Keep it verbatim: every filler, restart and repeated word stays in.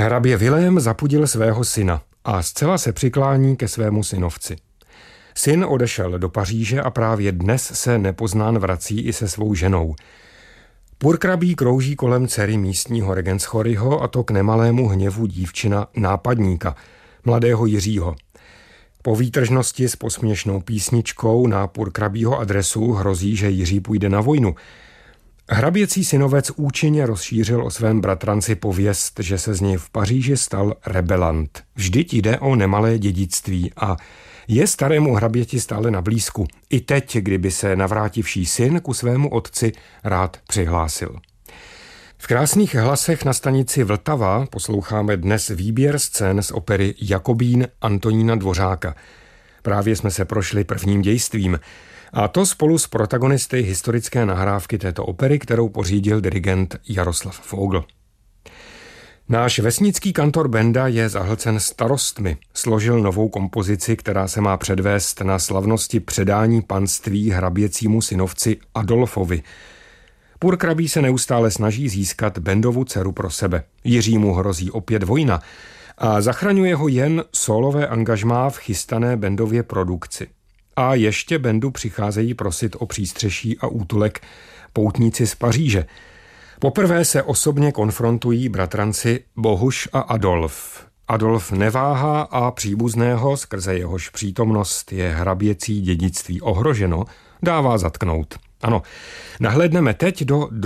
Hrabě Vilém zapudil svého syna a zcela se přiklání ke svému synovci. Syn odešel do Paříže a právě dnes se nepoznán vrací i se svou ženou. Purkrabí krouží kolem dcery místního Regenschoryho, a to k nemalému hněvu dívčina nápadníka, mladého Jiřího. Po výtržnosti s posměšnou písničkou na Purkrabího adresu hrozí, že Jiří půjde na vojnu. Hraběcí synovec účinně rozšířil o svém bratranci pověst, že se z něj v Paříži stal rebelant. Vždyť jde o nemalé dědictví a je starému hraběti stále na blízku. I teď, kdyby se navrátivší syn ku svému otci rád přihlásil. V krásných hlasech na stanici Vltava posloucháme dnes výběr scén z opery Jakobín Antonína Dvořáka. Právě jsme se prošli prvním dějstvím, a to spolu s protagonisty historické nahrávky této opery, kterou pořídil dirigent Jaroslav Vogl. Náš vesnický kantor Benda je zahlcen starostmi. Složil novou kompozici, která se má předvést na slavnosti předání panství hraběcímu synovci Adolfovi. Purkrabí se neustále snaží získat Bendovu dceru pro sebe. Jiřímu hrozí opět vojna a zachraňuje ho jen sólové angažmá v chystané Bendově produkci. A ještě Bendu přicházejí prosit o přístřeší a útulek poutníci z Paříže. Poprvé se osobně konfrontují bratranci Bohuš a Adolf. Adolf neváhá a příbuzného, skrze jehož přítomnost je hraběcí dědictví ohroženo, dává zatknout. Ano, nahlédneme teď do